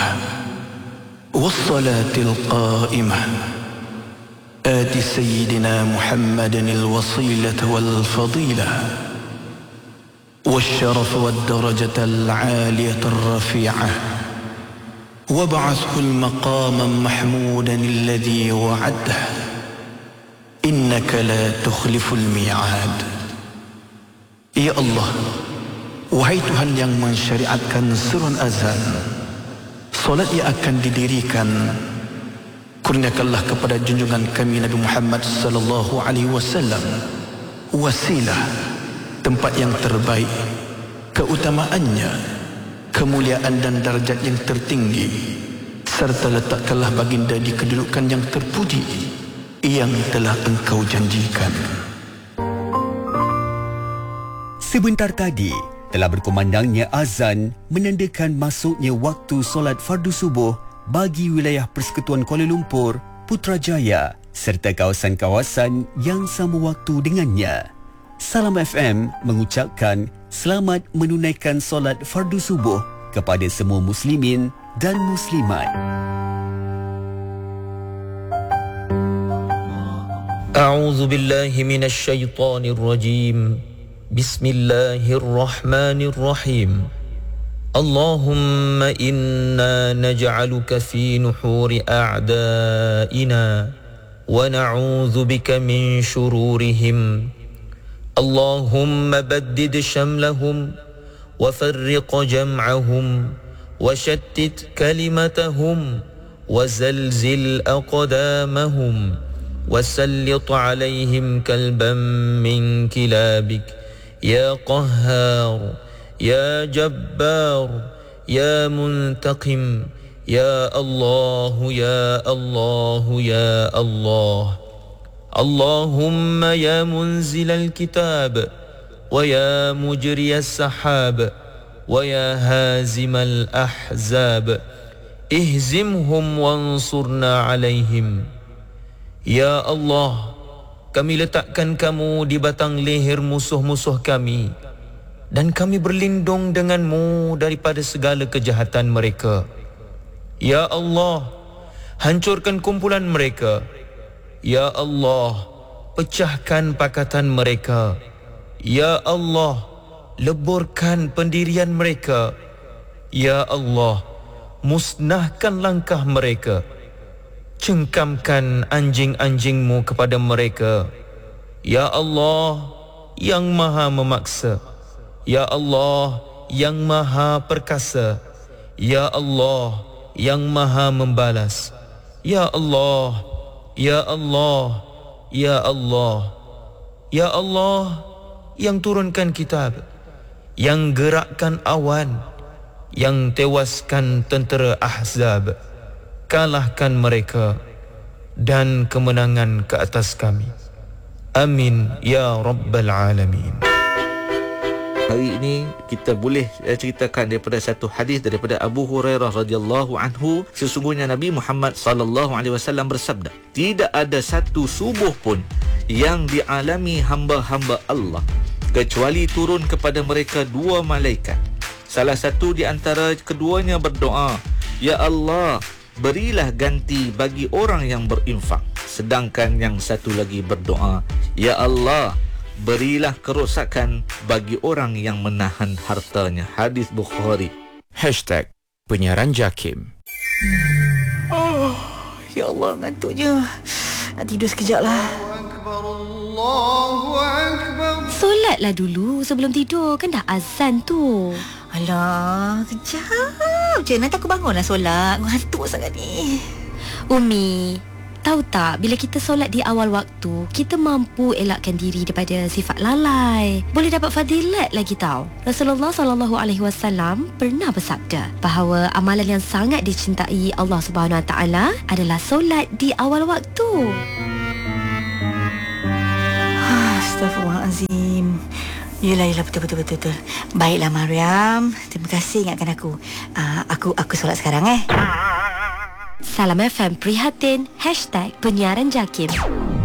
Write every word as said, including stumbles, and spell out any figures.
والصلاة القائمة آت سيدنا محمد الوصيلة والفضيلة والشرف والدرجة العالية الرفيعة وابعثه المقام محمودا الذي وعده إنك لا تخلف الميعاد. Ya Allah, wahai Tuhan yang mensyariatkan seruan azan, solat yang akan didirikan, kurniakanlah kepada junjungan kami Nabi Muhammad sallallahu alaihi wasallam wasilah, tempat yang terbaik, keutamaannya, kemuliaan dan darjat yang tertinggi, serta letakkanlah baginda di kedudukan yang terpuji yang telah engkau janjikan. Sebentar tadi telah berkumandangnya azan menandakan masuknya waktu solat fardu subuh bagi wilayah Persekutuan Kuala Lumpur, Putrajaya serta kawasan-kawasan yang sama waktu dengannya. Salam F M mengucapkan selamat menunaikan solat fardu subuh kepada semua muslimin dan muslimat. A'udzu billahi minasy syaithanir rajim. Bismillahirrahmanirrahim. Allahumma inna naj'aluka fi nuhuri a'da'ina wa na'udzu bika min shururihim. Allahumma baddid shamlahum wa farriq jam'ahum wa shattit kalimatahum wa zalzil aqdamahum wa sallit 'alayhim kalban min kilabik ya qahhar ya jabbar ya muntaqim ya Allah ya Allah ya Allah. Allahumma ya munzilal kitab wa ya mujriyas sahab wa ya hazimal ahzab ihzimhum wansurna alaihim. Ya Allah, kami letakkan kamu di batang leher musuh-musuh kami dan kami berlindung denganmu daripada segala kejahatan mereka. Ya Allah, hancurkan kumpulan mereka. Ya Allah, pecahkan pakatan mereka. Ya Allah, leburkan pendirian mereka. Ya Allah, musnahkan langkah mereka. Cengkamkan anjing-anjingmu kepada mereka. Ya Allah, yang maha memaksa. Ya Allah, yang maha perkasa. Ya Allah, yang maha membalas. Ya Allah, Ya Allah, Ya Allah, Ya Allah, yang turunkan kitab, yang gerakkan awan, yang tewaskan tentera Ahzab. Kalahkan mereka dan kemenangan ke atas kami. Amin ya Rabbal Alamin. Hari ini kita boleh ceritakan daripada satu hadis daripada Abu Hurairah radhiyallahu anhu, sesungguhnya Nabi Muhammad sallallahu alaihi wasallam bersabda, tidak ada satu subuh pun yang dialami hamba-hamba Allah kecuali turun kepada mereka dua malaikat. Salah satu di antara keduanya berdoa, ya Allah, berilah ganti bagi orang yang berinfak. Sedangkan yang satu lagi berdoa, ya Allah, berilah kerosakan bagi orang yang menahan hartanya. Hadis Bukhari. Hashtag Penyiaran Jakim. Oh, ya Allah, ngantuknya. Nak tidur sekejap lah. Solatlah dulu sebelum tidur. Kan dah azan tu. Alah, kejap je. Nanti aku bangunlah solat. Ngantuk sangat ni. Umi, tahu tak, bila kita solat di awal waktu, kita mampu elakkan diri daripada sifat lalai. Boleh dapat fadilat lagi tau. Rasulullah sallallahu alaihi wasallam pernah bersabda bahawa amalan yang sangat dicintai Allah Subhanahu Wa Taala adalah solat di awal waktu. Astaghfirullahalazim. Yelah, yelah, betul, betul, betul, betul. Baiklah Mariam, terima kasih ingatkan aku. uh, Aku aku solat sekarang eh. Salam F M prihatin. Hashtag Penyiaran Jakim.